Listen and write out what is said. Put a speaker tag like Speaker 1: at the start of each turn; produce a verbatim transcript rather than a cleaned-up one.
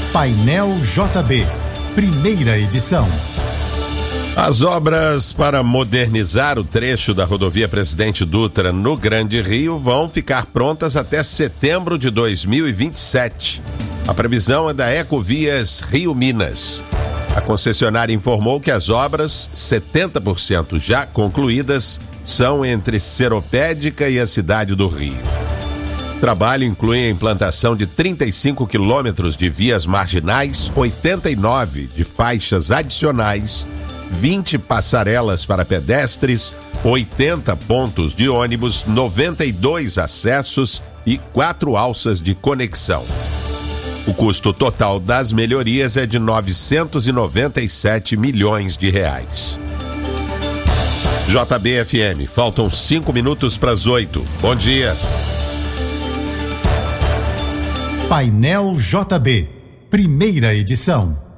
Speaker 1: Painel J B, primeira edição.
Speaker 2: As obras para modernizar o trecho da rodovia Presidente Dutra no Grande Rio vão ficar prontas até setembro de dois mil e vinte e sete. A previsão é da Ecovias Rio Minas. A concessionária informou que as obras, setenta por cento já concluídas, são entre Seropédica e a cidade do Rio. O trabalho inclui a implantação de trinta e cinco quilômetros de vias marginais, oitenta e nove de faixas adicionais, vinte passarelas para pedestres, oitenta pontos de ônibus, noventa e dois acessos e quatro alças de conexão. O custo total das melhorias é de novecentos e noventa e sete milhões de reais. J B F M, faltam cinco minutos para as oito. Bom dia.
Speaker 1: Painel J B, primeira edição.